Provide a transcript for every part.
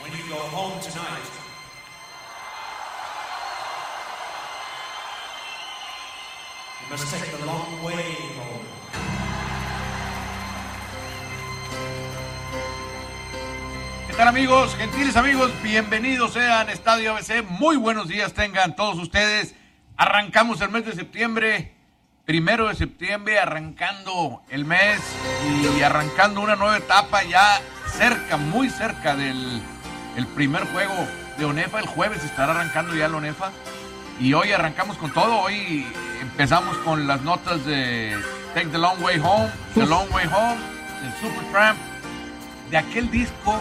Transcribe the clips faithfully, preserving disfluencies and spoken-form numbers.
when you go home tonight, you must take the long way home. ¿Qué tal, amigos? Gentiles amigos, bienvenidos sean a Estadio A B C. Muy buenos días tengan todos ustedes. Arrancamos el mes de septiembre, primero de septiembre, arrancando el mes y arrancando una nueva etapa ya cerca, muy cerca del el primer juego de ONEFA. El jueves estará arrancando ya el ONEFA y hoy arrancamos con todo. Hoy empezamos con las notas de Take the Long Way Home, The Long Way Home, el Supertramp, de aquel disco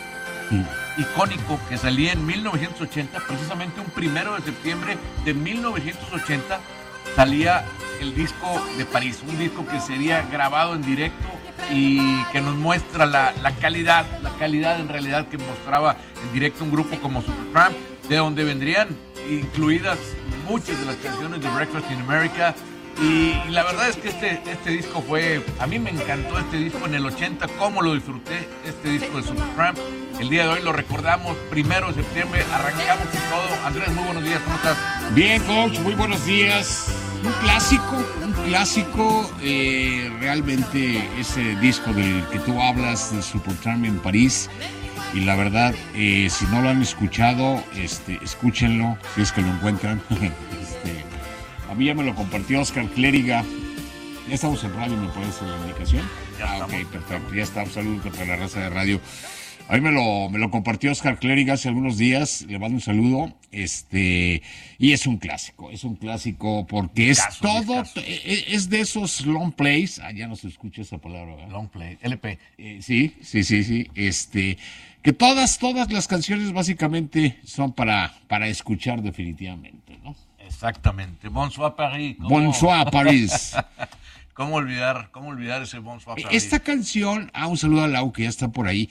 icónico que salía en mil novecientos ochenta, precisamente un primero de septiembre de mil novecientos ochenta salía el disco de París, un disco que sería grabado en directo y que nos muestra la, la calidad, la calidad en realidad que mostraba en directo un grupo como Supertramp, de donde vendrían incluidas muchas de las canciones de Breakfast in America. Y, y la verdad es que este, este disco fue, a mí me encantó este disco en el ochenta, cómo lo disfruté, este disco de Supertramp. El día de hoy lo recordamos, primero de septiembre, arrancamos con todo. Andrés, muy buenos días, ¿cómo estás? Bien, coach, muy buenos días. Un clásico, un clásico, eh, realmente ese disco del que tú hablas, de Supertramp en París. Y la verdad, eh, si no lo han escuchado, este, escúchenlo, si es que lo encuentran. este, a mí ya me lo compartió Oscar Clériga. Ya estamos en radio, ¿me puedes hacer la indicación? Ya ah, ok, estamos. perfecto, ya está, un saludo para la raza de radio. A mí me lo, me lo compartió Oscar Clériga hace algunos días, le mando un saludo, este, y es un clásico, es un clásico porque es Discazo, todo, discazo. es, es de esos long plays, ah, ya no se escucha esa palabra, ¿verdad? Long Play, L P. Eh, sí, sí, sí, sí, este, que todas, todas las canciones básicamente son para, para escuchar definitivamente, ¿no? Exactamente. Bonsoir Paris. ¿Cómo- Bonsoir París. ¿Cómo olvidar, cómo olvidar ese Bonsoir Paris? Esta canción, ah, un saludo a Lau que ya está por ahí.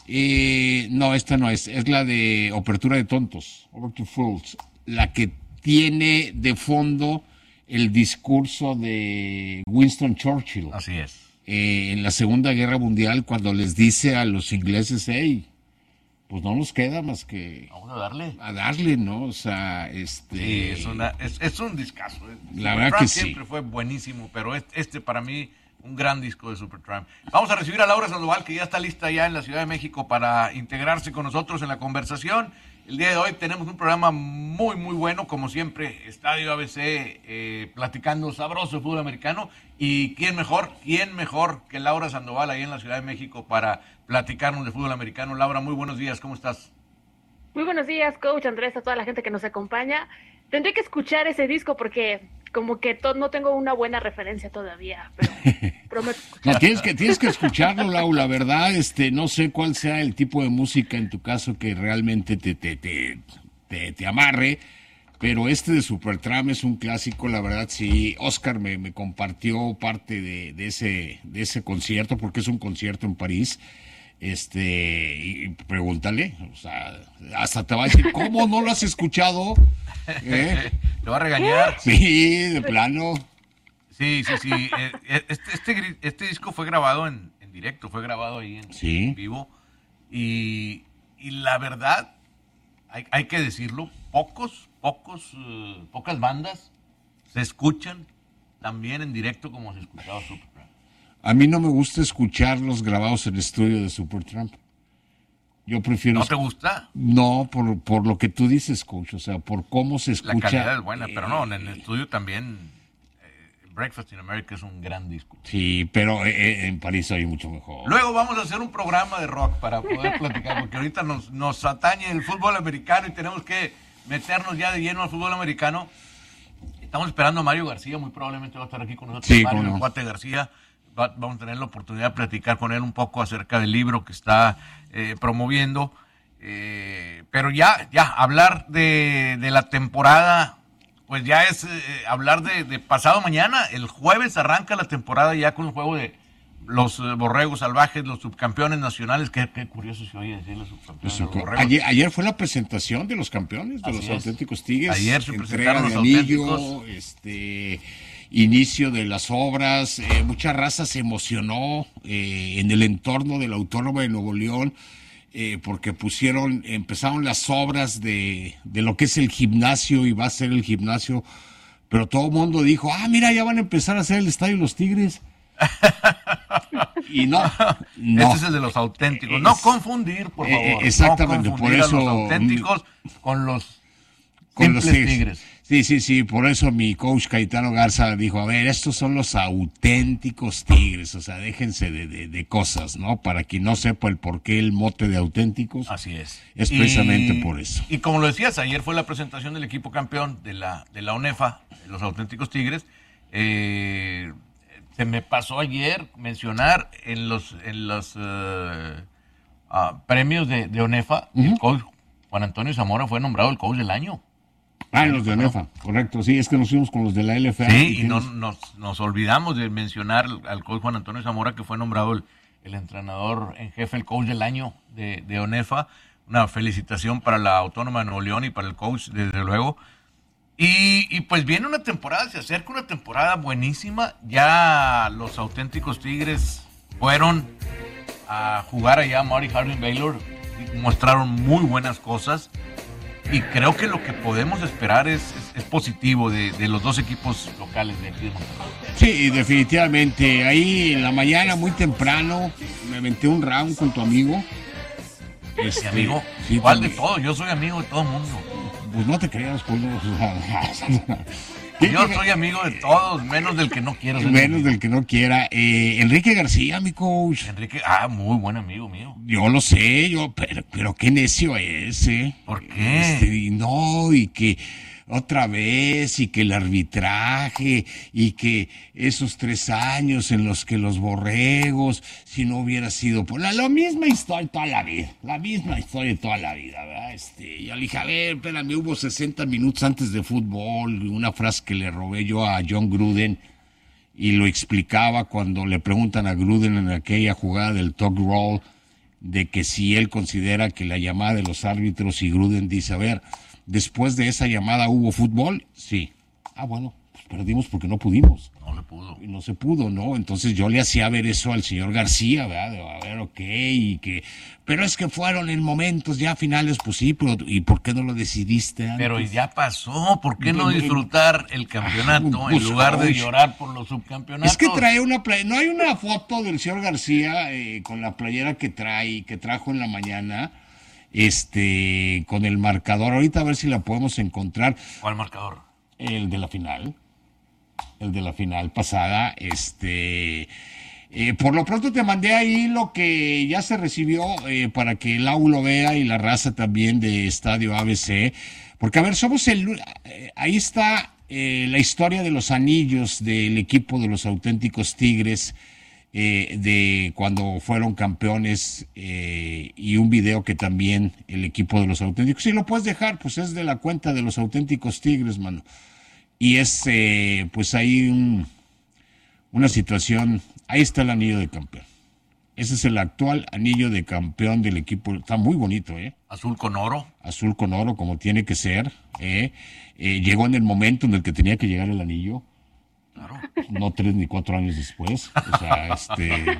Eh, no, esta no es, es la de Apertura de Tontos, Overture Fools, la que tiene de fondo el discurso de Winston Churchill Así es. eh, en la Segunda Guerra Mundial, cuando les dice a los ingleses, hey, pues no nos queda más que Vamos a darle. a darle, ¿no? O sea, este... Sí, es, una, es, es un discazo. ¿eh? La verdad Supertramp que sí. siempre fue buenísimo, pero este, este para mí, un gran disco de Supertramp. Vamos a recibir a Laura Sandoval, que ya está lista ya en la Ciudad de México para integrarse con nosotros en la conversación. El día de hoy tenemos un programa muy, muy bueno, como siempre, Estadio A B C, eh, platicando sabroso de fútbol americano. Y quién mejor, quién mejor que Laura Sandoval ahí en la Ciudad de México para platicarnos de fútbol americano. Laura, muy buenos días, ¿cómo estás? Muy buenos días, coach Andrés, a toda la gente que nos acompaña. Tendré que escuchar ese disco porque como que to- no tengo una buena referencia todavía, pero prometo escuchar. No, tienes que, tienes que escucharlo, Lau, la verdad, este, no sé cuál sea el tipo de música en tu caso que realmente te, te, te, te, te amarre, pero este de Supertramp es un clásico, la verdad, sí. Oscar me, me compartió parte de, de ese, de ese concierto, porque es un concierto en París. Este, y pregúntale, o sea, hasta te va a decir, ¿cómo no lo has escuchado? ¿Eh? ¿Te va a regañar? Sí, de plano. Sí, sí, sí. Eh, eh, Este, este, gri- este disco fue grabado en, en directo, fue grabado ahí en, Sí. en vivo. Y, y la verdad, hay, hay que decirlo, pocos, pocos, eh, pocas bandas se escuchan tan bien en directo como se escuchaba Supertramp. A mí no me gusta escuchar los grabados en estudio de Supertramp. Yo prefiero... ¿No te gusta? No, por, por lo que tú dices, coach, o sea, por cómo se La escucha. calidad es buena, pero no, en el eh, estudio también. eh, Breakfast in America es un gran disco. Sí, pero eh, en París hay mucho mejor. Luego vamos a hacer un programa de rock para poder platicar, porque ahorita nos, nos atañe el fútbol americano y tenemos que meternos ya de lleno al fútbol americano. Estamos esperando a Mario García, muy probablemente va a estar aquí con nosotros. Sí, Mario, cómo no. el cuate García. Va- vamos a tener la oportunidad de platicar con él un poco acerca del libro que está eh, promoviendo. Eh, pero ya, ya, hablar de, de la temporada, pues ya es eh, hablar de, de pasado mañana. El jueves arranca la temporada ya con el juego de los eh, borregos salvajes, los subcampeones nacionales. Qué, qué curioso se oye decir los subcampeones. Los borregos. Ayer, ayer fue la presentación de los campeones, de Así los es. auténticos Tigres. Ayer se entrega presentaron de los anillo, auténticos. este, inicio de las obras. Eh, mucha raza se emocionó eh, en el entorno de la Autónoma de Nuevo León. eh, porque pusieron, empezaron las obras de, de lo que es el gimnasio y va a ser el gimnasio, pero todo el mundo dijo, ah, mira, ya van a empezar a hacer el estadio Los Tigres. Y no, no. Este es el de los auténticos. No confundir, por favor. Eh, exactamente, no por eso. A los auténticos con los con los tigres. tigres. Sí, sí, sí, por eso mi coach Cayetano Garza dijo, a ver, estos son los auténticos Tigres, o sea, déjense de, de, de cosas, ¿no? Para quien no sepa el por qué el mote de auténticos. Así es. Es precisamente y, por eso. Y como lo decías, ayer fue la presentación del equipo campeón de la, de la ONEFA, los auténticos Tigres. Eh, se me pasó ayer mencionar en los, en los uh, uh, premios de, de ONEFA, uh-huh. el coach Juan Antonio Zamora fue nombrado el coach del año. Ah, los de ONEFA, correcto. Sí, es que nos fuimos con los de la L F A. Sí, y no, nos, nos olvidamos de mencionar al coach Juan Antonio Zamora, que fue nombrado el, el entrenador en jefe, el coach del año de, de ONEFA. Una felicitación para la Autónoma de Nuevo León y para el coach, desde luego. Y, y pues viene una temporada, se acerca una temporada buenísima. Ya los auténticos Tigres fueron a jugar allá a Marty Harding Baylor y mostraron muy buenas cosas. Y creo que lo que podemos esperar es, es, es positivo de, de los dos equipos locales de aquí de Monterrey. Sí, definitivamente. Ahí en la mañana, muy temprano, me aventé un round con tu amigo. Este, amigo? Sí, ¿Cuál también. de todo? Yo soy amigo de todo el mundo. Pues no te creas, pues no. Yo soy amigo de todos, menos del que no quiera. Menos del que no quiera. Eh, Enrique García, mi coach. Enrique, ah, muy buen amigo mío. Yo lo sé, yo, pero, pero qué necio es, ¿eh? ¿Por qué? Este, y no, y que otra vez, y que el arbitraje, y que esos tres años en los que los borregos, si no hubiera sido por la, la misma historia toda la vida, la misma historia toda la vida, ¿verdad? Este, yo le dije, a ver, espérame, hubo sesenta minutos antes de fútbol, una frase que le robé yo a John Gruden, y lo explicaba cuando le preguntan a Gruden en aquella jugada del talk roll, de que si él considera que la llamada de los árbitros, y Gruden dice, a ver, después de esa llamada hubo fútbol, sí. Ah, bueno, pues perdimos porque no pudimos. No le pudo. Y no se pudo, ¿no? Entonces yo le hacía ver eso al señor García, ¿verdad? De, a ver, ok, y que... Pero es que fueron en momentos ya finales, pues sí, pero ¿y por qué no lo decidiste antes? Pero ya pasó, ¿por qué no disfrutar el campeonato ah, pues, en lugar de oye, llorar por los subcampeonatos? Es que trae una playa, no hay una foto del señor García eh, con la playera que trae, que trajo en la mañana, este, con el marcador. Ahorita a ver si la podemos encontrar. ¿Cuál marcador? El de la final. El de la final pasada. Este, eh, por lo pronto te mandé ahí lo que ya se recibió eh, para que el A U lo vea y la raza también de Estadio A B C. Porque, a ver, somos el... Eh, ahí está eh, la historia de los anillos del equipo de los auténticos Tigres. Eh, de cuando fueron campeones eh, y un video que también el equipo de los auténticos, si lo puedes dejar, pues es de la cuenta de los auténticos Tigres, mano, y es eh, pues ahí un, una situación, ahí está el anillo de campeón, ese es el actual anillo de campeón del equipo, está muy bonito, eh azul con oro, azul con oro como tiene que ser, eh, eh llegó en el momento en el que tenía que llegar el anillo. Claro. No tres ni cuatro años después. O sea, este...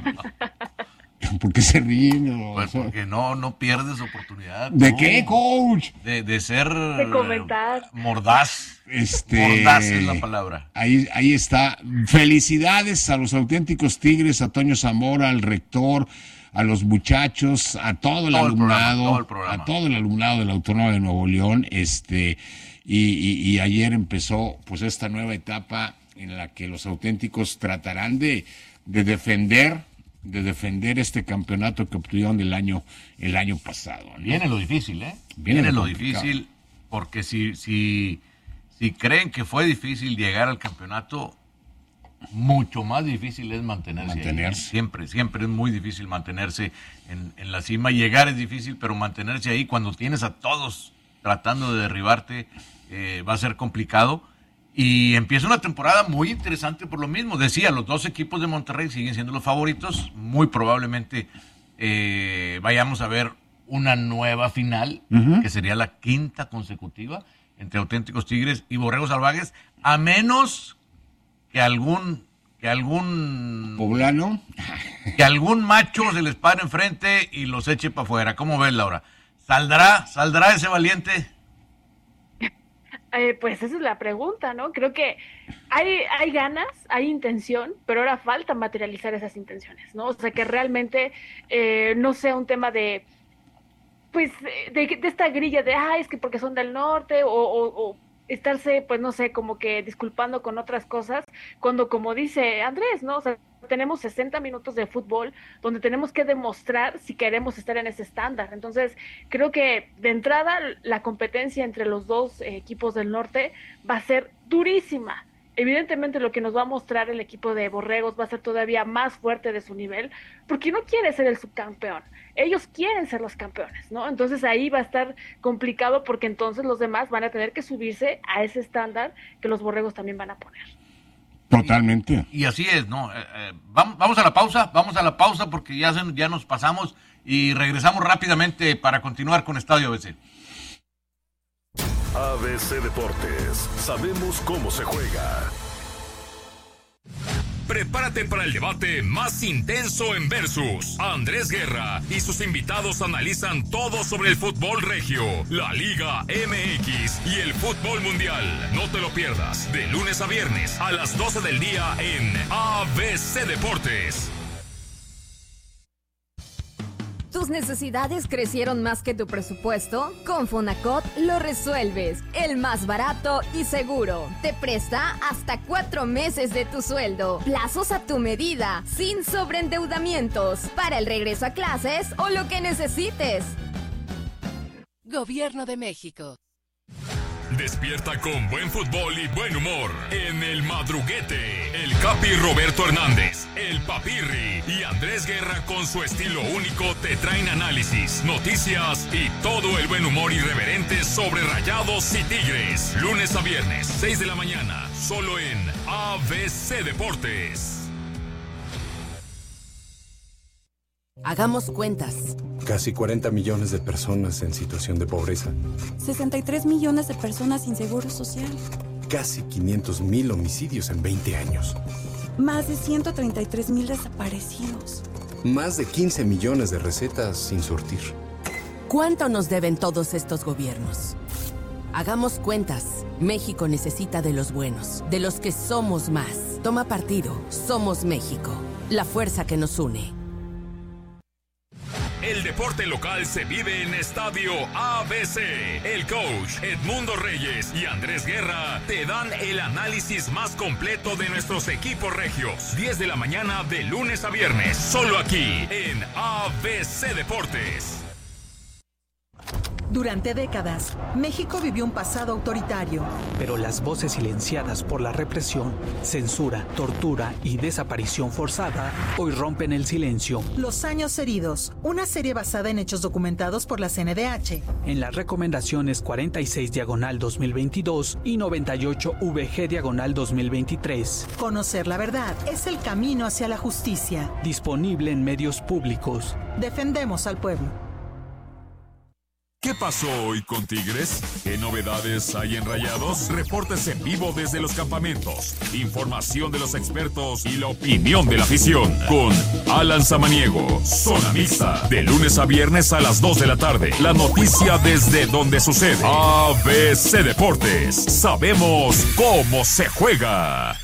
¿Por qué se ríen? O pues sea, porque no, no pierdes oportunidad. ¿De no. qué, coach? De, de ser... De comentar. Mordaz. Este, Mordaz es la palabra. Ahí, ahí está. Felicidades a los auténticos Tigres, a Toño Zamora, al rector, a los muchachos, a todo el todo alumnado, el programa, todo el programa. a todo el alumnado de la Autónoma de Nuevo León. Este, y, y, y ayer empezó pues esta nueva etapa en la que los auténticos tratarán de, de defender, de defender este campeonato que obtuvieron el año, el año pasado, ¿no? Viene lo difícil, ¿eh? Viene, Viene lo lo difícil, porque si, si, si creen que fue difícil llegar al campeonato, mucho más difícil es mantenerse. Mantenerse. Ahí. Siempre, siempre es muy difícil mantenerse en, en la cima. Llegar es difícil, pero mantenerse ahí cuando tienes a todos tratando de derribarte eh, va a ser complicado. Y empieza una temporada muy interesante por lo mismo. Decía, los dos equipos de Monterrey siguen siendo los favoritos. Muy probablemente eh, vayamos a ver una nueva final, uh-huh. que sería la quinta consecutiva entre auténticos Tigres y Borregos Salvajes, a menos que algún, que algún poblano, que algún macho se les pare enfrente y los eche para afuera. ¿Cómo ves, Laura? ¿Saldrá, saldrá ese valiente? Eh, pues esa es la pregunta, ¿no? Creo que hay, hay ganas, hay intención, pero ahora falta materializar esas intenciones, ¿no? O sea, que realmente eh, no sea un tema de, pues, de, de esta grilla de, ah, es que porque son del norte, o, o, o estarse, pues, no sé, como que disculpando con otras cosas, cuando, como dice Andrés, ¿no? O sea, tenemos sesenta minutos de fútbol donde tenemos que demostrar si queremos estar en ese estándar. Entonces, creo que de entrada la competencia entre los dos eh, equipos del norte va a ser durísima. Evidentemente lo que nos va a mostrar el equipo de Borregos va a ser todavía más fuerte de su nivel, porque no quiere ser el subcampeón. Ellos quieren ser los campeones, ¿no? Entonces ahí va a estar complicado porque entonces los demás van a tener que subirse a ese estándar que los Borregos también van a poner. Totalmente. Y, y así es, ¿no? Eh, eh, vamos, vamos a la pausa, vamos a la pausa porque ya, se, ya nos pasamos y regresamos rápidamente para continuar con Estadio A B C. A B C Deportes, sabemos cómo se juega. Prepárate para el debate más intenso en Versus. Andrés Guerra y sus invitados analizan todo sobre el fútbol regio, la Liga M X y el fútbol mundial. No te lo pierdas, de lunes a viernes a las doce del día en A B C Deportes. ¿Tus necesidades crecieron más que tu presupuesto? Con Fonacot lo resuelves. El más barato y seguro. Te presta hasta cuatro meses de tu sueldo. Plazos a tu medida, sin sobreendeudamientos. Para el regreso a clases o lo que necesites. Gobierno de México. Despierta con buen fútbol y buen humor en El Madruguete. El Capi Roberto Hernández, el Papirri y Andrés Guerra con su estilo único te traen análisis, noticias y todo el buen humor irreverente sobre Rayados y Tigres. Lunes a viernes, seis de la mañana, solo en A B C Deportes. Hagamos cuentas. Casi cuarenta millones de personas en situación de pobreza. sesenta y tres millones de personas sin seguro social. Casi quinientos mil homicidios en veinte años. Más de ciento treinta y tres mil desaparecidos. Más de quince millones de recetas sin surtir. ¿Cuánto nos deben todos estos gobiernos? Hagamos cuentas. México necesita de los buenos, de los que somos más. Toma partido. Somos México. La fuerza que nos une. El deporte local se vive en Estadio A B C. El coach Edmundo Reyes y Andrés Guerra te dan el análisis más completo de nuestros equipos regios. diez de la mañana de lunes a viernes, solo aquí en A B C Deportes. Durante décadas, México vivió un pasado autoritario. Pero las voces silenciadas por la represión, censura, tortura y desaparición forzada hoy rompen el silencio. Los años heridos, una serie basada en hechos documentados por la C N D H. En las recomendaciones cuarenta y seis diagonal dos mil veintidós y noventa y ocho V G diagonal dos mil veintitrés. Conocer la verdad es el camino hacia la justicia. Disponible en medios públicos. Defendemos al pueblo. ¿Qué pasó hoy con Tigres? ¿Qué novedades hay en Rayados? Reportes en vivo desde los campamentos, información de los expertos y la opinión de la afición. Con Alan Samaniego, Zona Mixta, de lunes a viernes a las dos de la tarde. La noticia desde donde sucede. A B C Deportes, sabemos cómo se juega.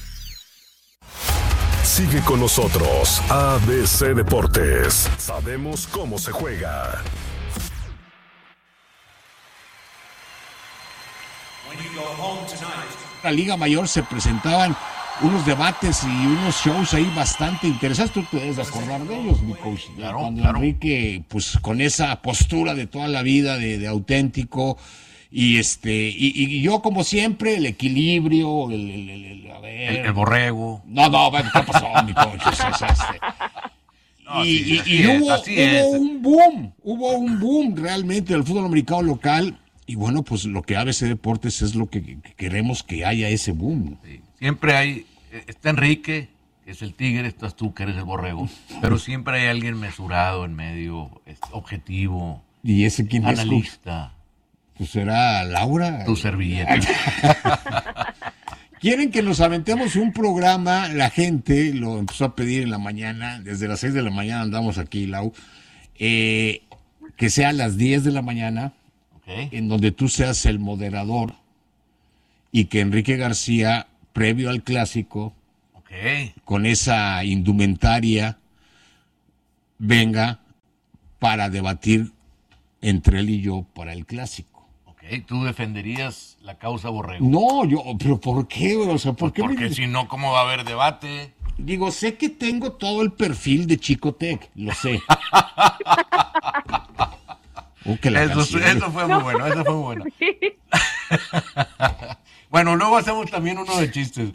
Sigue con nosotros, A B C Deportes, sabemos cómo se juega. La Liga Mayor se presentaban unos debates y unos shows ahí bastante interesantes. Tú te debes acordar de ellos, mi coach. Claro, Cuando claro. Enrique, pues con esa postura de toda la vida de, de auténtico, y este y, y yo como siempre el equilibrio, el, el, el, el- a ver. El, el borrego. No, no, ¿qué pasó, mi coach? Es- es este. No, y sí, y- así y es, hubo, así hubo es. un boom, hubo un boom realmente del fútbol americano local. Y bueno, pues lo que A B C Deportes es lo que, que queremos que haya ese boom. Sí, siempre hay, eh, está Enrique, que es el tigre, estás tú, que eres el borrego, pero siempre hay alguien mesurado en medio, es- objetivo, ¿Y ese quién es? analista, Pues será Laura. tu servilleta. Quieren que nos aventemos un programa, la gente lo empezó a pedir en la mañana, desde las seis de la mañana andamos aquí, Lau, eh, que sea a las diez de la mañana, okay, en donde tú seas el moderador y que Enrique García, previo al clásico, okay, con esa indumentaria, venga para debatir entre él y yo para el clásico. ¿Tú defenderías la causa Borrego? No, yo, pero ¿por qué? O sea, ¿por pues qué porque me... si no, ¿cómo va a haber debate? Digo, sé que tengo todo el perfil de Chicotec, lo sé. uh, que la eso, eso fue muy bueno, eso fue muy bueno. Bueno, luego hacemos también uno de chistes.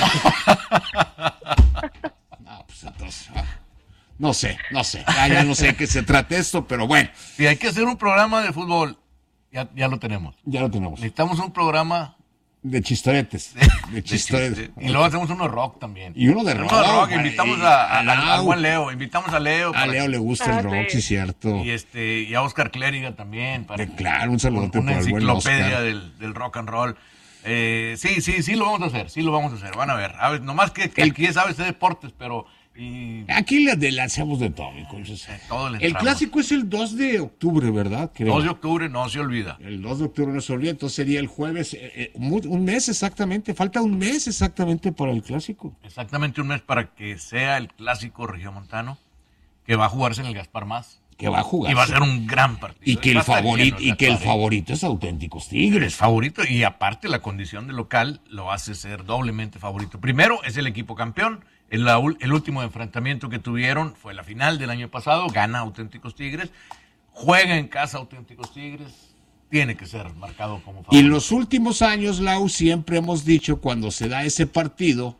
No, pues entonces... No sé, no sé, ya, ya no sé de qué se trata esto, pero bueno. Si hay que hacer un programa de fútbol... Ya, ya lo tenemos. Ya lo tenemos. Necesitamos un programa... De chistoretes. De chistoretes. De chiste. Y luego hacemos uno de rock también. Y uno de rock. Uno de rock. Invitamos a, a, a, a buen Leo. Invitamos a Leo. A Leo que... le gusta el rock, sí, cierto. Y, este, y a Oscar Clériga también. Para de, claro, un saludote una para el buen Oscar. enciclopedia del, del rock and roll. Eh, sí, sí, sí lo vamos a hacer. Sí lo vamos a hacer. Van a ver. A ver nomás que, que el... aquí es A B C Deportes, pero... Y... Aquí le lanzamos de todo, entonces. De todo le el clásico es el dos de octubre, ¿verdad? Creo. dos de octubre, no se olvida. El dos de octubre no se olvida, entonces sería el jueves, eh, un mes exactamente, falta un mes exactamente para el clásico. Exactamente un mes para que sea el clásico regiomontano, que va a jugarse en el Gaspar Más. Que va a jugar. Y va a ser un gran partido. Y que el favorito, y que el favorito es Auténticos Tigres. Es favorito, y aparte la condición de local lo hace ser doblemente favorito. Primero es el equipo campeón. El, el último enfrentamiento que tuvieron fue la final del año pasado, gana Auténticos Tigres, juega en casa Auténticos Tigres, tiene que ser marcado como favorito. Y en los últimos años, Lau, siempre hemos dicho cuando se da ese partido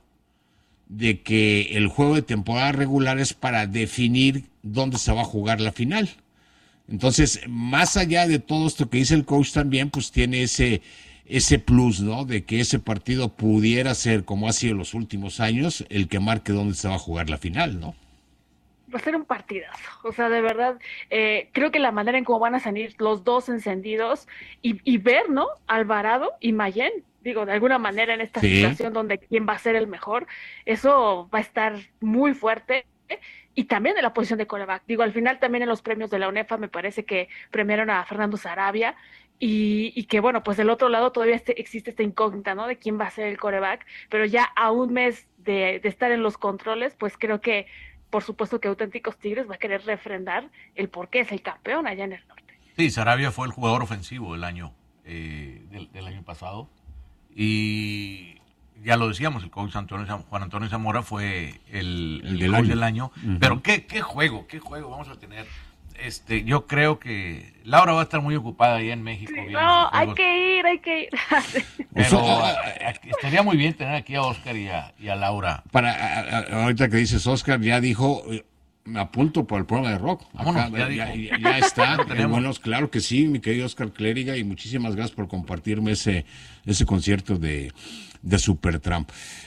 de que el juego de temporada regular es para definir dónde se va a jugar la final. Entonces, más allá de todo esto que dice el coach también, pues tiene ese... ese plus, ¿no? De que ese partido pudiera ser, como ha sido en los últimos años, el que marque dónde se va a jugar la final, ¿no? Va a ser un partidazo. O sea, de verdad, eh, creo que la manera en cómo van a salir los dos encendidos y, y ver, ¿no? Alvarado y Mayén, digo, de alguna manera en esta sí. situación donde quién va a ser el mejor, eso va a estar muy fuerte. Y también de la posición de quarterback. Digo, al final también en los premios de la UNEFA me parece que premiaron a Fernando Sarabia y, y que, bueno, pues del otro lado todavía este, existe esta incógnita, ¿no? De quién va a ser el quarterback, pero ya a un mes de, de estar en los controles, pues creo que, por supuesto que Auténticos Tigres va a querer refrendar el por qué es el campeón allá en el norte. Sí, Sarabia fue el jugador ofensivo del año, eh, del, del año pasado y... Ya lo decíamos, el coach Antonio, Juan Antonio Zamora fue el, el, el del, coach año. del año. Uh-huh. Pero qué, qué juego, qué juego vamos a tener. Este, yo creo que Laura va a estar muy ocupada allá en México. Sí, no, hay que ir, hay que ir. Pero a, a, estaría muy bien tener aquí a Oscar y a, y a Laura. Para a, a, ahorita que dices Oscar, ya dijo, me apunto por el programa de rock. Vámonos, Acá, ya, ya, ya, ya está. eh, bueno, claro que sí, mi querido Oscar Clériga, y muchísimas gracias por compartirme ese, ese concierto de... de Supertramp.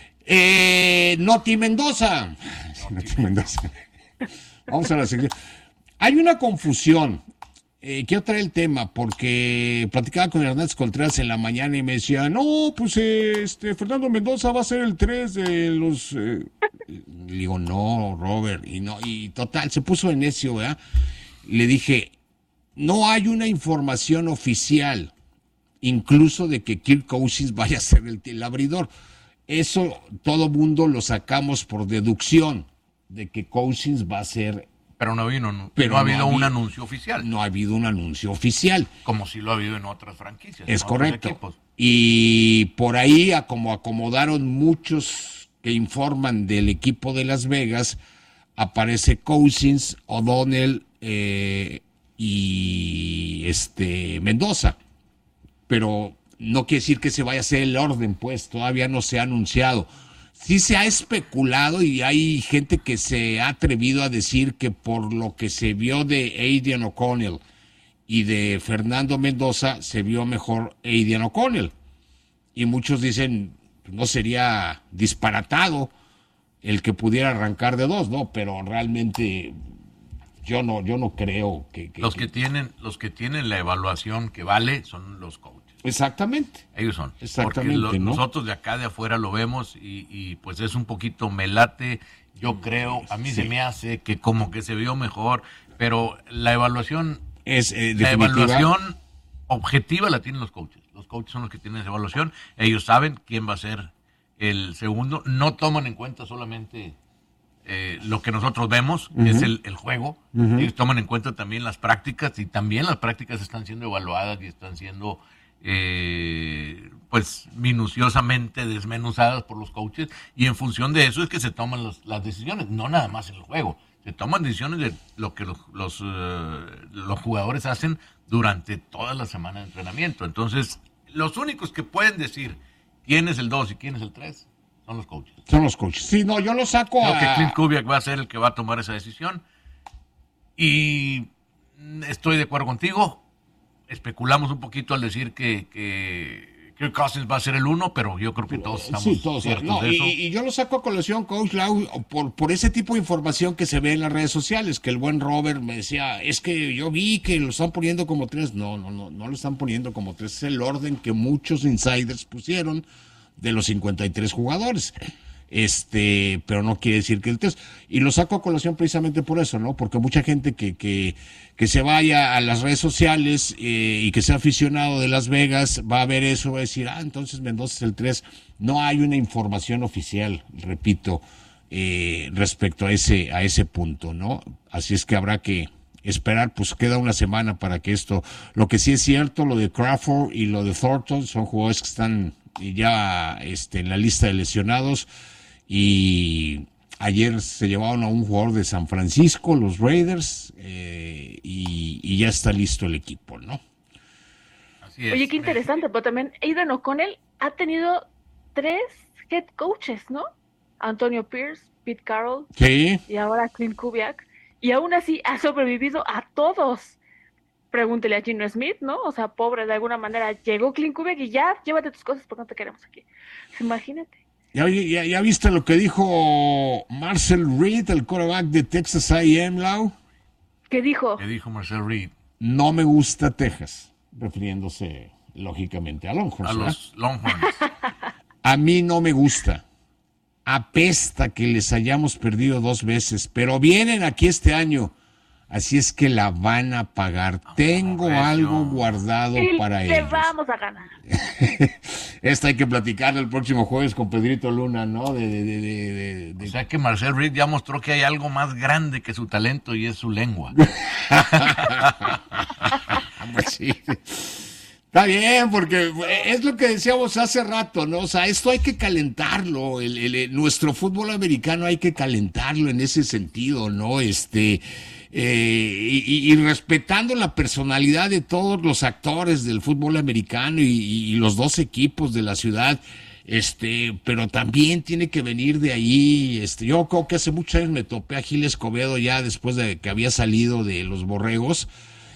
Eh, Noti Mendoza. Noti Mendoza. Vamos a la sección. Hay una confusión. Eh, quiero traer el tema porque platicaba con Hernández Contreras en la mañana y me decía, no, pues eh, este Fernando Mendoza va a ser el tres de los... Eh. Le digo, no, Robert. Y, no, y total, se puso en necio, ¿verdad? Le dije, no hay una información oficial incluso de que Kirk Cousins vaya a ser el, el abridor. Eso todo mundo lo sacamos por deducción, de que Cousins va a ser... Pero no, vino, no, pero no ha habido no ha un anuncio oficial. No ha habido un anuncio oficial. Como si lo ha habido en otras franquicias. Es correcto. Y por ahí, a como acomodaron muchos que informan del equipo de Las Vegas, aparece Cousins, O'Donnell eh, y este Mendoza. Pero no quiere decir que se vaya a hacer el orden, pues todavía no se ha anunciado. Sí se ha especulado y hay gente que se ha atrevido a decir que por lo que se vio de Aidan O'Connell y de Fernando Mendoza, se vio mejor Aidan O'Connell. Y muchos dicen, no sería disparatado el que pudiera arrancar de dos, ¿no? Pero realmente yo no, yo no creo que... que los que, que tienen, los que tienen la evaluación que vale son los coaches. Exactamente. Ellos son. Exactamente, Porque lo, ¿no? nosotros de acá de afuera lo vemos y, y pues es un poquito melate. Yo creo, a mí Sí. se me hace que como que se vio mejor, pero la evaluación, Es eh, la definitiva. evaluación objetiva la tienen los coaches. Los coaches son los que tienen esa evaluación. Ellos saben quién va a ser el segundo. No toman en cuenta solamente eh, lo que nosotros vemos, que Ujú. es el, el juego. Ujú. Ellos toman en cuenta también las prácticas y también las prácticas están siendo evaluadas y están siendo eh, pues minuciosamente desmenuzadas por los coaches y en función de eso es que se toman los- las decisiones, no nada más en el juego. Se toman decisiones de lo que los, los, eh, los jugadores hacen durante toda la semana de entrenamiento. Entonces, los únicos que pueden decir quién es el dos y quién es el tres son los coaches. Son los coaches. Sí, no, yo lo saco Creo a... que Clint Kubiak va a ser el que va a tomar esa decisión. Y mm, estoy de acuerdo contigo. Especulamos un poquito al decir que, que Kirk Cousins va a ser el uno, pero yo creo que todos estamos Sí, todos. ciertos No, de y, eso. y yo lo saco a colación, Coach Lau, por, por ese tipo de información que se ve en las redes sociales, que el buen Robert me decía, es que yo vi que lo están poniendo como tres. No, no, no, no lo están poniendo como tres. Es el orden que muchos insiders pusieron de los cincuenta y tres jugadores. Este, pero no quiere decir que el tres. Y lo saco a colación precisamente por eso, ¿no? Porque mucha gente que, que, que se vaya a las redes sociales eh, y que sea aficionado de Las Vegas va a ver eso, va a decir, ah, entonces Mendoza es el tres. No hay una información oficial, repito, eh, respecto a ese, a ese punto, ¿no? Así es que habrá que esperar, pues queda una semana para que esto, lo que sí es cierto, lo de Crawford y lo de Thornton son jugadores que están ya este, en la lista de lesionados. Y ayer se llevaron a un jugador de San Francisco, los Raiders, eh, y, y ya está listo el equipo, ¿no? Así es. Oye, qué interesante, pero también Aidan O'Connell ha tenido tres head coaches, ¿no? Antonio Pierce, Pete Carroll Sí. y ahora Clint Kubiak, y aún así ha sobrevivido a todos. Pregúntele a Gino Smith, ¿no? O sea, pobre, de alguna manera llegó Clint Kubiak y ya, llévate tus cosas porque no te queremos aquí. Imagínate. ¿Ya, ya, ya viste lo que dijo Marcel Reed, el quarterback de Texas A and M, Lau? ¿Qué dijo? ¿Qué dijo Marcel Reed? No me gusta Texas, refiriéndose lógicamente a Longhorns. A ¿verdad? los Longhorns. A mí no me gusta. Apesta que les hayamos perdido dos veces, pero vienen aquí este año. Así es que la van a pagar. Tengo recio. algo guardado Y para le ellos. vamos a ganar. Esta hay que platicar el próximo jueves con Pedrito Luna, ¿no? De, de, de, de, de- de- O sea que Marcel Reed ya mostró que hay algo más grande que su talento y es su lengua. Pues sí. Está bien, porque es lo que decíamos hace rato, ¿no? O sea, esto hay que calentarlo. El, el- el- nuestro fútbol americano hay que calentarlo en ese sentido, ¿no? Este. eh, y, y- y respetando la personalidad de todos los actores del fútbol americano y, y los dos equipos de la ciudad, este, pero también tiene que venir de ahí. Este, yo creo que hace muchos años me topé a Gil Escobedo ya después de que había salido de los Borregos,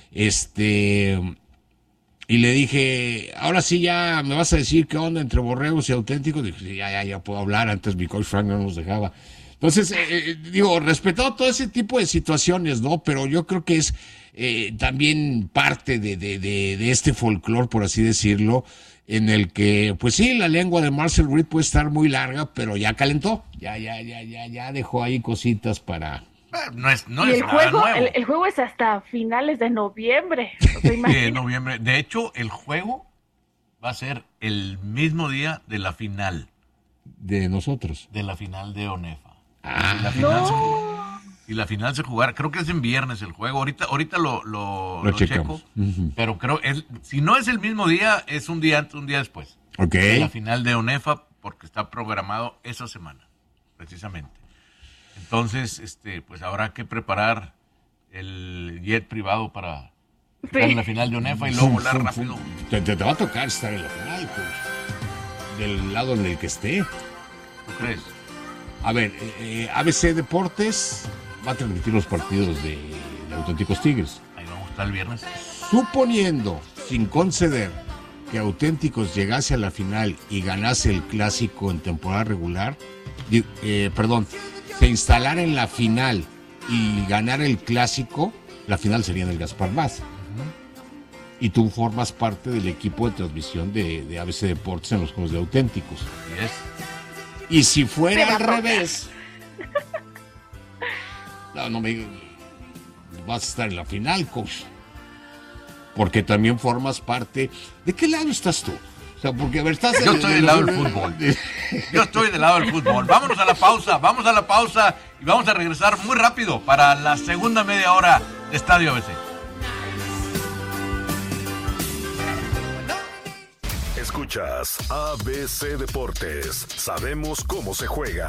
este, y le dije, ahora sí ya me vas a decir qué onda entre Borregos y Auténticos. Dije, sí, ya, ya, ya puedo hablar. Antes mi coach Frank no nos dejaba. Entonces, eh, eh, digo, respetado todo ese tipo de situaciones, ¿no? Pero yo creo que es eh, también parte de, de, de, de este folclore, por así decirlo, en el que, pues sí, la lengua de Marcel Reed puede estar muy larga, pero ya calentó, ya, ya, ya, ya, ya dejó ahí cositas para... Eh, No es, no y es el nada juego, nuevo. el, el juego es hasta finales de noviembre. O sea, De imagínate. noviembre. De hecho, el juego va a ser el mismo día de la final, De nosotros. de la final de ONEFA. Ah, Y la final, se, No. y la final se jugará, creo que es en viernes el juego. Ahorita, ahorita lo, lo, Lo lo checamos. checo, Ujú. pero creo es, si no es el mismo día, es un día antes, un día después. Ok. De la final de ONEFA, porque está programado esa semana, precisamente. Entonces, este, pues habrá que preparar el jet privado para estar en la final de ONEFA y luego Fum, volar fum, rápido. fum. Te, te- te va a tocar estar en la final, pues, del lado en el que esté. ¿Tú crees? A ver, eh, eh, A B C Deportes va a transmitir los partidos de, de Auténticos Tigres. Ahí vamos a estar el viernes. Suponiendo, sin conceder, que Auténticos llegase a la final y ganase el clásico en temporada regular, di- eh, perdón, se instalara en la final y ganara el clásico, la final sería en el Gaspar Vaz. y tú formas parte del equipo de transmisión de, de A B C Deportes en los Juegos de Auténticos. Yes. Y si fuera al revés, no, no me vas a estar en la final, coach, porque también formas parte. ¿De qué lado estás tú? O sea, porque a ver, estás Yo estoy del lado del fútbol. Yo estoy del lado del fútbol. Vámonos a la pausa, vamos a la pausa y vamos a regresar muy rápido para la segunda media hora de Estadio A B C. Escuchas A B C Deportes. Sabemos cómo se juega.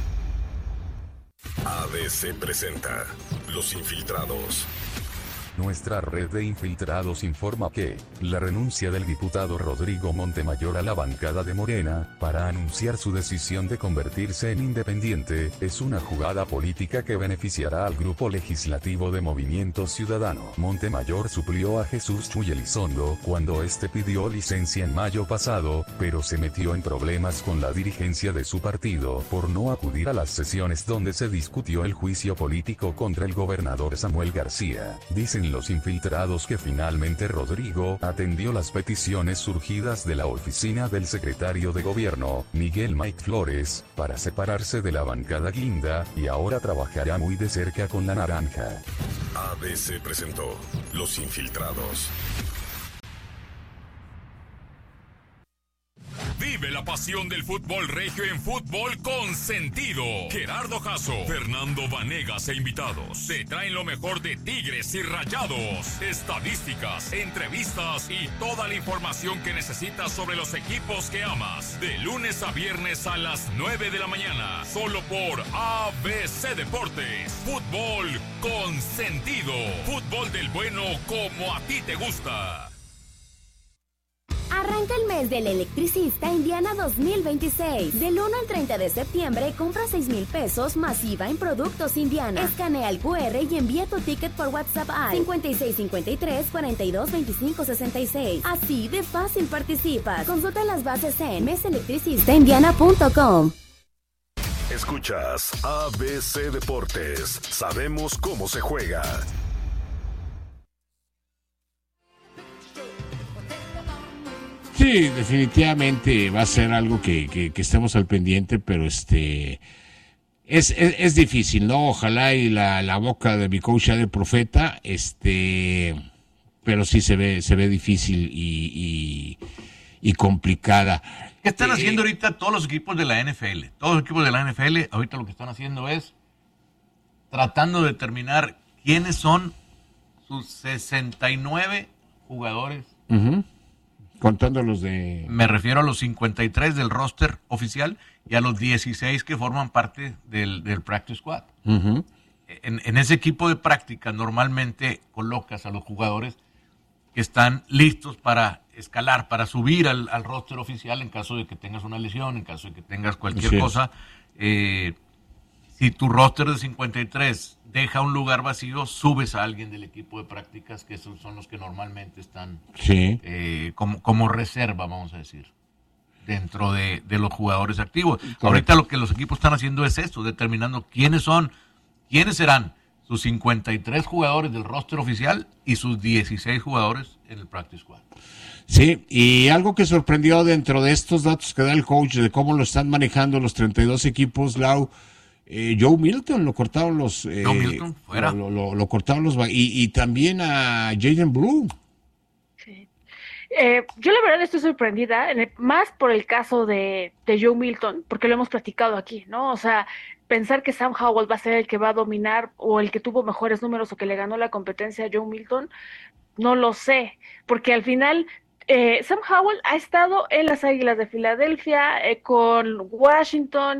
A B C presenta Los Infiltrados. Nuestra red de infiltrados informa que la renuncia del diputado Rodrigo Montemayor a la bancada de Morena, para anunciar su decisión de convertirse en independiente, es una jugada política que beneficiará al grupo legislativo de Movimiento Ciudadano. Montemayor suplió a Jesús Chuy Elizondo cuando este pidió licencia en mayo pasado, pero se metió en problemas con la dirigencia de su partido por no acudir a las sesiones donde se discutió el juicio político contra el gobernador Samuel García. Dicen los infiltrados que finalmente Rodrigo atendió las peticiones surgidas de la oficina del secretario de gobierno, Miguel Mike Flores, para separarse de la bancada guinda, y ahora trabajará muy de cerca con la naranja. A B C presentó Los Infiltrados. Vive la pasión del fútbol regio en Fútbol con Sentido. Gerardo Jasso, Fernando Vanegas e invitados te traen lo mejor de Tigres y Rayados, estadísticas, entrevistas y toda la información que necesitas sobre los equipos que amas. De lunes a viernes a las nueve de la mañana, solo por A B C Deportes. Fútbol con Sentido. Fútbol del bueno como a ti te gusta. Arranca el mes del electricista Indiana dos mil veintiséis. Del uno al treinta de septiembre, compra seis mil pesos masiva en productos Indiana. Escanea el cu erre y envía tu ticket por WhatsApp al cincuenta y seis cincuenta y tres, cuarenta y dos veinticinco sesenta y seis. Así de fácil participas. Consulta las bases en mes electricista indiana punto com. Escuchas A B C Deportes. Sabemos cómo se juega. Sí, definitivamente va a ser algo que, que, que estemos al pendiente, pero este es, es, es difícil, ¿no? Ojalá y la, la boca de mi coach sea de profeta, este, pero sí se ve, se ve difícil y, y, y complicada. ¿Qué están eh, haciendo ahorita todos los equipos de la N F L? Todos los equipos de la N F L ahorita lo que están haciendo es tratando de determinar quiénes son sus sesenta y nueve jugadores. Uh-huh. Contando los de... Me refiero a los cincuenta y tres del roster oficial y a los dieciséis que forman parte del, del practice squad. Uh-huh. En, en ese equipo de práctica normalmente colocas a los jugadores que están listos para escalar, para subir al, al roster oficial en caso de que tengas una lesión, en caso de que tengas cualquier sí. cosa. Eh, si tu roster de cincuenta y tres deja un lugar vacío, subes a alguien del equipo de prácticas, que esos son los que normalmente están sí. eh, como, como reserva, vamos a decir, dentro de, de los jugadores activos. Correcto. Ahorita lo que los equipos están haciendo es esto, determinando quiénes son, quiénes serán sus cincuenta y tres jugadores del roster oficial y sus dieciséis jugadores en el practice squad. Sí, y algo que sorprendió dentro de estos datos que da el coach de cómo lo están manejando los treinta y dos equipos, Lau, Eh, Joe Milton lo cortaron los eh, Joe Milton fuera lo, lo, lo cortaron los y, y también a Jaden Blue. Sí. Eh, yo la verdad estoy sorprendida en el, más por el caso de, de Joe Milton, porque lo hemos platicado aquí, ¿no? O sea, pensar que Sam Howell va a ser el que va a dominar o el que tuvo mejores números o que le ganó la competencia a Joe Milton, no lo sé, porque al final Eh, Sam Howell ha estado en las Águilas de Filadelfia, eh, con Washington,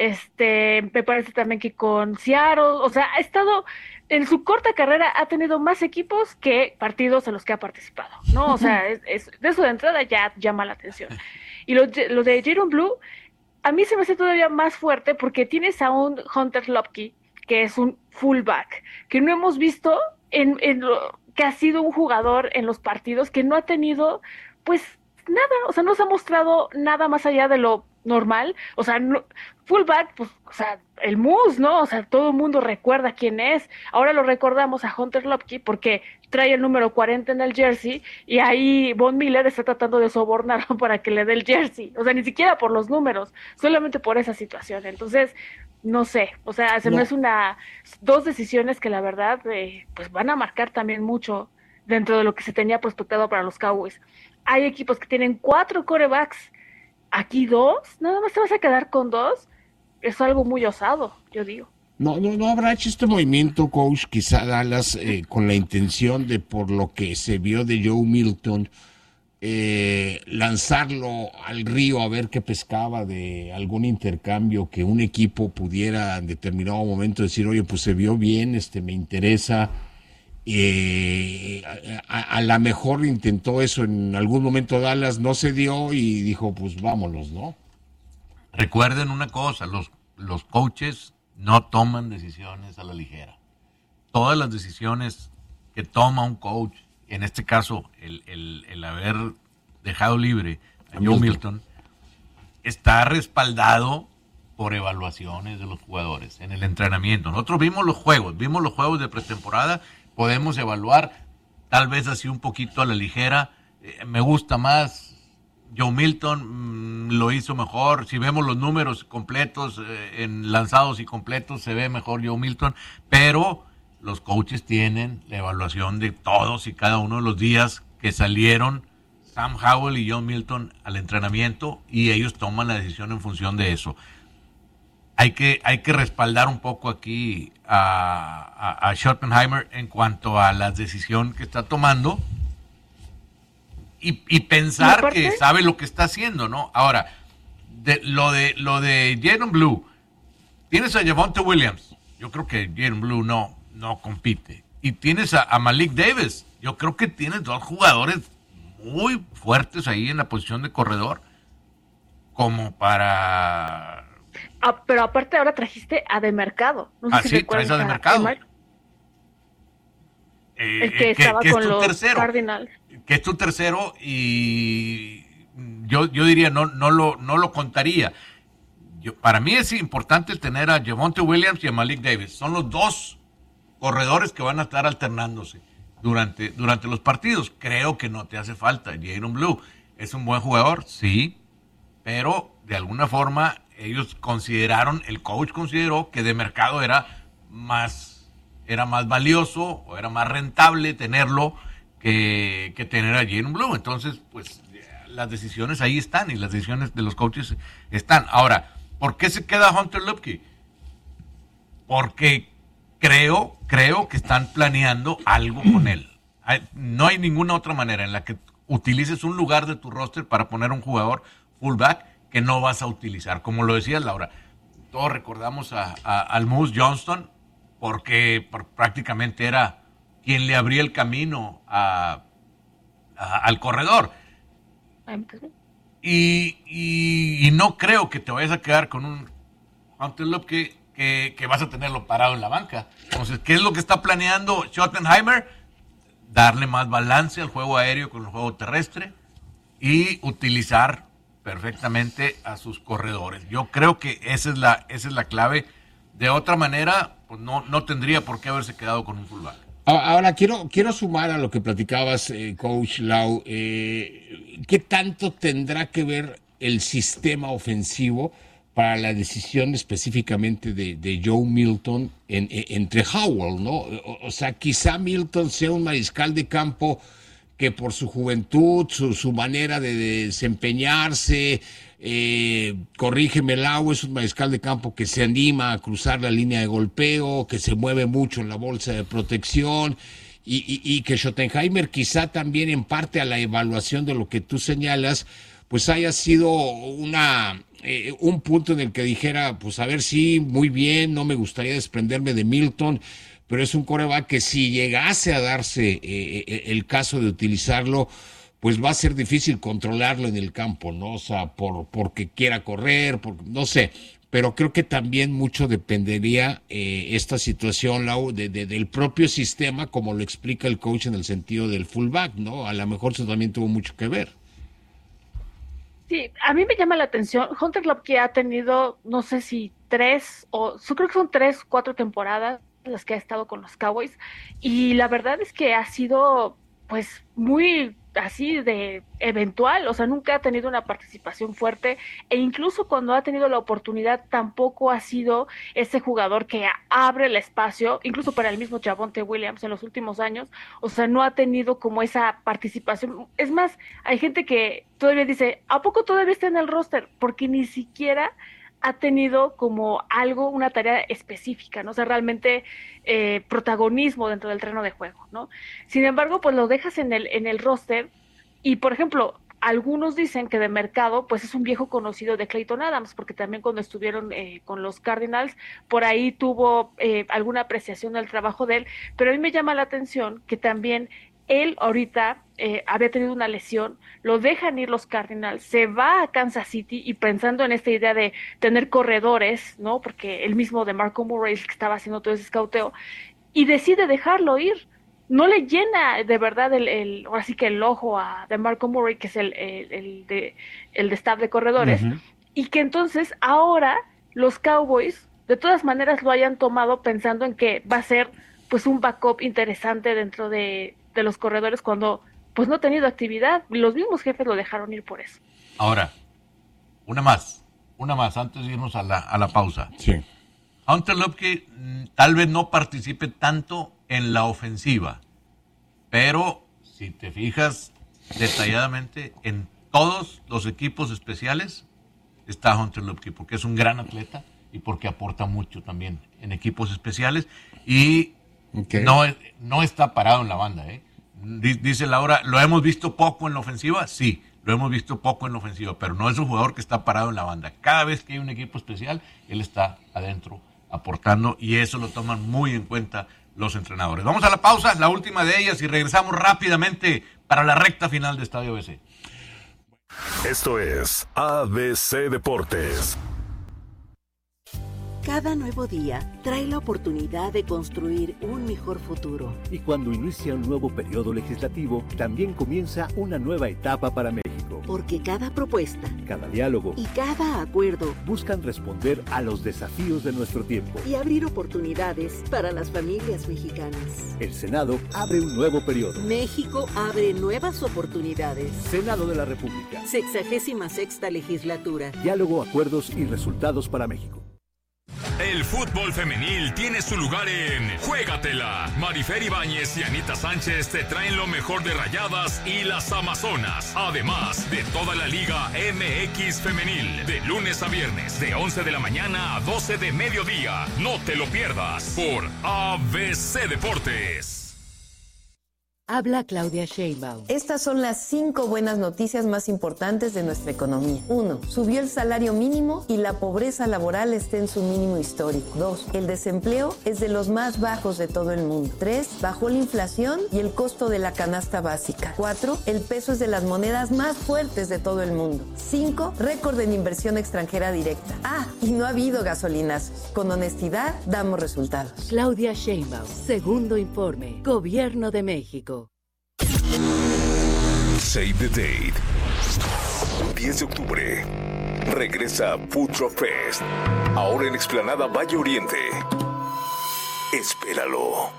este, me parece también que con Seattle, o sea, ha estado, en su corta carrera ha tenido más equipos que partidos en los que ha participado, ¿no? O sea, es, es, de eso de entrada ya llama la atención. Y lo, lo de Jaden Blue, a mí se me hace todavía más fuerte porque tienes a un Hunter Lopke, que es un fullback, que no hemos visto en, en lo... que ha sido un jugador en los partidos que no ha tenido, pues, nada, o sea, no se ha mostrado nada más allá de lo normal, o sea, no, fullback, pues, o sea, el Moose, ¿no? O sea, todo el mundo recuerda quién es, ahora lo recordamos a Hunter Lopke porque trae el número cuarenta en el jersey y ahí Von Miller está tratando de sobornarlo para que le dé el jersey, o sea, ni siquiera por los números, solamente por esa situación. Entonces, no sé, o sea, se No. me es una, dos decisiones que la verdad, eh, pues van a marcar también mucho dentro de lo que se tenía prospectado para los Cowboys. Hay equipos que tienen cuatro quarterbacks, aquí dos, nada más te vas a quedar con dos, es algo muy osado, yo digo. No, no, no habrá hecho este movimiento, coach, quizá Dallas, eh, con la intención de, por lo que se vio de Joe Milton, eh, lanzarlo al río a ver qué pescaba de algún intercambio que un equipo pudiera en determinado momento decir, oye, pues se vio bien, este, me interesa. Eh, a, a la mejor intentó eso en algún momento Dallas, no se dio y dijo, pues vámonos, ¿no? Recuerden una cosa, los, los coaches no toman decisiones a la ligera. Todas las decisiones que toma un coach, en este caso el, el, el haber dejado libre a Joe Milton, está respaldado por evaluaciones de los jugadores en el entrenamiento. Nosotros vimos los juegos, vimos los juegos de pretemporada, podemos evaluar tal vez así un poquito a la ligera. Eh, me gusta más Joe Milton, mmm, lo hizo mejor. Si vemos los números completos, eh, en lanzados y completos, se ve mejor Joe Milton, pero los coaches tienen la evaluación de todos y cada uno de los días que salieron Sam Howell y Joe Milton al entrenamiento y ellos toman la decisión en función de eso. Hay que, hay que respaldar un poco aquí a, a, a Schottenheimer en cuanto a la decisión que está tomando y, y pensar ¿Y que sabe lo que está haciendo, ¿no? Ahora, de, lo de lo de Jaden Blue, tienes a Javonte Williams, yo creo que Jaden Blue no, no compite. Y tienes a, a Malik Davis, yo creo que tienes dos jugadores muy fuertes ahí en la posición de corredor, como para... Ah, pero aparte ahora trajiste a De Mercado. No sé ah, si sí, traes a De Mercado. Eh, el que, que estaba que con es tu los tercero, Cardinals. Que es tu tercero y yo, yo diría, no, no, lo, no lo contaría. Yo, para mí es importante tener a Javonte Williams y a Malik Davis. Son los dos corredores que van a estar alternándose durante, durante los partidos. Creo que no te hace falta. Jaden Blue es un buen jugador, sí, pero de alguna forma ellos consideraron, el coach consideró que De Mercado era más, era más valioso o era más rentable tenerlo que, que tener a Jaden Blue. Entonces, pues las decisiones ahí están y las decisiones de los coaches están. Ahora, ¿por qué se queda Hunter Luepke? Porque creo, creo que están planeando algo con él. Hay, no hay ninguna otra manera en la que utilices un lugar de tu roster para poner un jugador fullback que no vas a utilizar. Como lo decías, Laura, todos recordamos a, a, al Moose Johnston porque por, prácticamente era quien le abría el camino a, a, al corredor. Y, y, y no creo que te vayas a quedar con un Hunter Luepke que, que, que vas a tenerlo parado en la banca. Entonces, ¿qué es lo que está planeando Schottenheimer? Darle más balance al juego aéreo con el juego terrestre y utilizar perfectamente a sus corredores. Yo creo que esa es la, esa es la clave. De otra manera, pues no, no tendría por qué haberse quedado con un fullback. Ahora, quiero, quiero sumar a lo que platicabas, eh, Coach Lau. Eh, ¿Qué tanto tendrá que ver el sistema ofensivo para la decisión específicamente de, de Joe Milton en, en, entre Howell, ¿no? O, o sea, quizá Milton sea un mariscal de campo que por su juventud, su, su manera de, de desempeñarse, eh, corrígeme, Lau, es un mariscal de campo que se anima a cruzar la línea de golpeo, que se mueve mucho en la bolsa de protección, y, y, y que Schottenheimer quizá también en parte a la evaluación de lo que tú señalas, pues haya sido una eh, un punto en el que dijera, pues a ver, sí, muy bien, no me gustaría desprenderme de Milton, pero es un quarterback que si llegase a darse eh, el caso de utilizarlo, pues va a ser difícil controlarlo en el campo, ¿no? O sea, por porque quiera correr, por, no sé, pero creo que también mucho dependería eh, esta situación, Lau, de, de, del propio sistema, como lo explica el coach en el sentido del fullback, ¿no? A lo mejor eso también tuvo mucho que ver. Sí, a mí me llama la atención, Hunter Luepke ha tenido, no sé si tres, o yo creo que son tres, cuatro temporadas las que ha estado con los Cowboys, y la verdad es que ha sido pues muy así de eventual, o sea, nunca ha tenido una participación fuerte, e incluso cuando ha tenido la oportunidad tampoco ha sido ese jugador que abre el espacio, incluso para el mismo Javonte Williams en los últimos años, o sea, no ha tenido como esa participación. Es más, hay gente que todavía dice, ¿a poco todavía está en el roster? Porque ni siquiera ha tenido como algo, una tarea específica, ¿no? O sea, realmente eh, protagonismo dentro del terreno de juego, ¿no? Sin embargo, pues lo dejas en el, en el roster y, por ejemplo, algunos dicen que de mercado, pues es un viejo conocido de Clayton Adams, porque también cuando estuvieron eh, con los Cardinals, por ahí tuvo eh, alguna apreciación del trabajo de él, pero a mí me llama la atención que también él ahorita eh, había tenido una lesión, lo dejan ir los Cardinals, se va a Kansas City y pensando en esta idea de tener corredores, ¿no? Porque el mismo de Marco Murray es el que estaba haciendo todo ese escauteo, y decide dejarlo ir. No le llena de verdad el, el ahora sí que el ojo a de Marco Murray, que es el, el, el de el de staff de corredores, uh-huh. Y que entonces ahora los Cowboys de todas maneras lo hayan tomado pensando en que va a ser pues un backup interesante dentro de de los corredores cuando pues no ha tenido actividad. Los mismos jefes lo dejaron ir por eso. Ahora, una más, una más antes de irnos a la, a la pausa. Sí. Hunter Luepke mm, tal vez no participe tanto en la ofensiva, pero si te fijas detalladamente en todos los equipos especiales está Hunter Luepke, porque es un gran atleta y porque aporta mucho también en equipos especiales y okay. no, no está parado en la banda, ¿eh? Dice Laura, ¿lo hemos visto poco en la ofensiva? Sí, lo hemos visto poco en la ofensiva, pero no es un jugador que está parado en la banda. Cada vez que hay un equipo especial, él está adentro aportando y eso lo toman muy en cuenta los entrenadores. Vamos a la pausa, la última de ellas, y regresamos rápidamente para la recta final de Estadio A B C. Esto es A B C Deportes. Cada nuevo día trae la oportunidad de construir un mejor futuro. Y cuando inicia un nuevo periodo legislativo, también comienza una nueva etapa para México. Porque cada propuesta, cada diálogo y cada acuerdo buscan responder a los desafíos de nuestro tiempo y abrir oportunidades para las familias mexicanas. El Senado abre un nuevo periodo. México abre nuevas oportunidades. Senado de la República. Sexagésima sexta legislatura. Diálogo, acuerdos y resultados para México. El fútbol femenil tiene su lugar en Juégatela. Marifer Ibáñez y Anita Sánchez te traen lo mejor de Rayadas y las Amazonas. Además de toda la Liga M X Femenil. De lunes a viernes, de once de la mañana a doce de mediodía. No te lo pierdas por A B C Deportes. Habla Claudia Sheinbaum. Estas son las cinco buenas noticias más importantes de nuestra economía. Uno, subió el salario mínimo y la pobreza laboral está en su mínimo histórico. Dos, el desempleo es de los más bajos de todo el mundo. Tres, bajó la inflación y el costo de la canasta básica. Cuatro, el peso es de las monedas más fuertes de todo el mundo. Cinco, récord en inversión extranjera directa. Ah, y no ha habido gasolinazos. Con honestidad, damos resultados. Claudia Sheinbaum, segundo informe, Gobierno de México. Save the date. diez de octubre. Regresa Food Truck Fest. Ahora en Explanada Valle Oriente. Espéralo.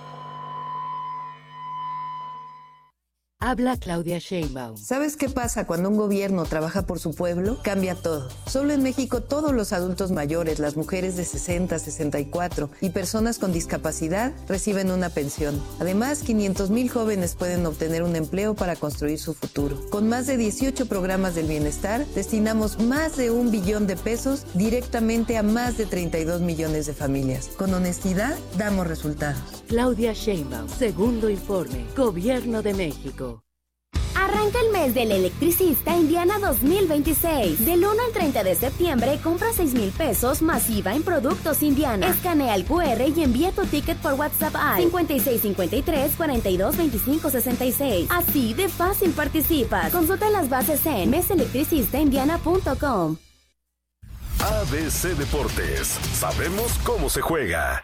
Habla Claudia Sheinbaum. ¿Sabes qué pasa cuando un gobierno trabaja por su pueblo? Cambia todo. Solo en México todos los adultos mayores, las mujeres de sesenta, sesenta y cuatro y personas con discapacidad reciben una pensión. Además, quinientos mil jóvenes pueden obtener un empleo para construir su futuro. Con más de dieciocho programas del bienestar, destinamos más de un billón de pesos directamente a más de treinta y dos millones de familias. Con honestidad, damos resultados. Claudia Sheinbaum, segundo informe, Gobierno de México. Arranca el mes del electricista Indiana dos mil veintiséis. Del uno al treinta de septiembre, compra seis mil pesos más I V A en productos Indiana. Escanea el cu erre y envía tu ticket por WhatsApp al cincuenta y seis cincuenta y tres, cuarenta y dos veinticinco sesenta y seis. Así de fácil participas. Consulta las bases en mes electricista indiana punto com. A B C Deportes. Sabemos cómo se juega.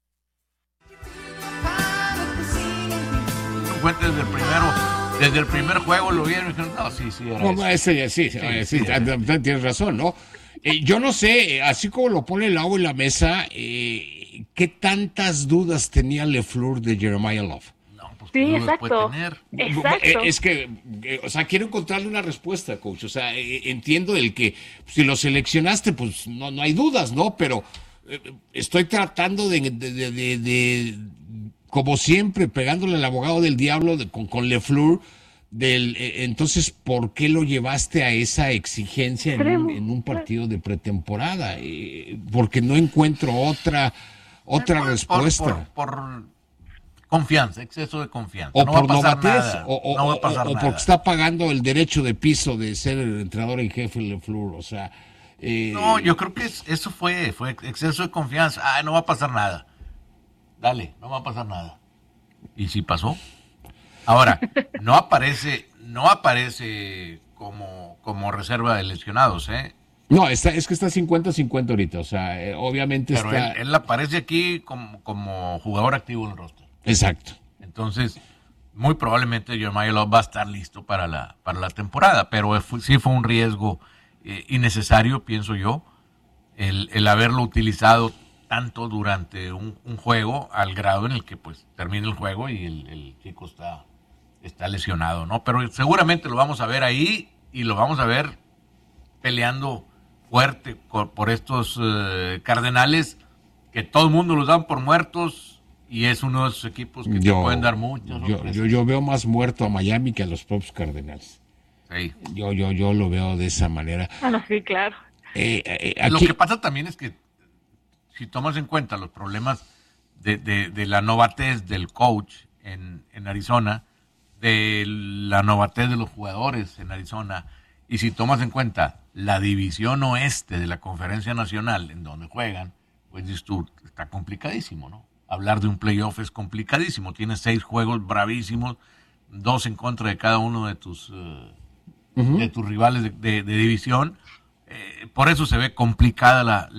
Desde el primero, desde el primer juego lo vieron y dijeron, no, sí, sí, era no, ese, sí, sí, sí, sí, sí, tienes razón, ¿no? Eh, yo no sé, así como lo pone el agua en la mesa, eh, ¿qué tantas dudas tenía LeFleur de Jeremiah Love? Sí, exacto. Exacto. Es que, o sea, quiero encontrarle una respuesta, coach. O sea, entiendo el que si lo seleccionaste, pues no, no hay dudas, ¿no? Pero estoy tratando de, de, de, de, de como siempre, pegándole al abogado del diablo de, con, con LeFleur. Del, entonces, ¿por qué lo llevaste a esa exigencia en un, en un partido de pretemporada? Eh, porque no encuentro otra, otra por, respuesta. Por, por, por confianza, exceso de confianza. O no por va a pasar novatez, nada. o, o, no va a pasar o, o nada. porque está pagando el derecho de piso de ser el entrenador en jefe LeFleur, o sea... Eh... No, yo creo que es, eso fue, fue exceso de confianza. Ah, no va a pasar nada. Dale, no va a pasar nada. ¿Y si pasó? Ahora, no aparece, no aparece como, como reserva de lesionados, ¿eh? No, está, es que está cincuenta cincuenta ahorita, o sea, eh, obviamente Pero está... él, él aparece aquí como, como jugador activo en el roster. Exacto. Entonces, muy probablemente Jeremiah Love va a estar listo para la, para la temporada, pero fue, sí fue un riesgo eh, innecesario, pienso yo, el, el haberlo utilizado tanto durante un, un juego al grado en el que pues termina el juego y el, el chico está, está lesionado, ¿no? Pero seguramente lo vamos a ver ahí y lo vamos a ver peleando fuerte por, por estos uh, Cardenales que todo el mundo los dan por muertos y es uno de esos equipos que yo, te pueden dar muchos. Yo, yo, yo veo más muerto a Miami que a los propios Cardenales. Sí. Yo, yo, yo lo veo de esa manera. Bueno, sí, claro. Eh, eh, aquí... Lo que pasa también es que si tomas en cuenta los problemas de, de, de la novatez del coach en, en Arizona, de la novatez de los jugadores en Arizona, y si tomas en cuenta la división oeste de la Conferencia Nacional en donde juegan, pues dices tú, está complicadísimo, ¿no? Hablar de un playoff es complicadísimo. Tienes seis juegos bravísimos, dos en contra de cada uno de tus, uh, uh-huh. de tus rivales de, de, de división. Eh, por eso se ve complicada la